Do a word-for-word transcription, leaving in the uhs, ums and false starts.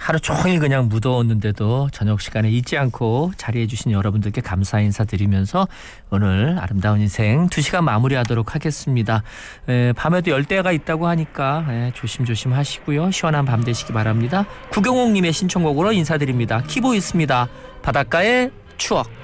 하루 종일 그냥 무더웠는데도 저녁 시간에 잊지 않고 자리해 주신 여러분들께 감사 인사드리면서 오늘 아름다운 인생 두 시간 마무리하도록 하겠습니다. 에, 밤에도 열대야가 있다고 하니까 에, 조심조심 하시고요. 시원한 밤 되시기 바랍니다. 구경옥님의 신청곡으로 인사드립니다. 키보이스입니다. 바닷가의 추억.